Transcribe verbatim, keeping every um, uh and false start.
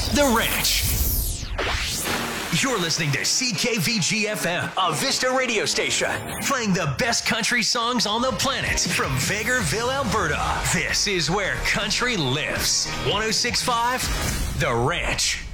The Ranch. You're listening to C K V G F M, a Vista radio station, playing the best country songs on the planet from Vegreville, Alberta. This is where country lives. one oh six point five The Ranch.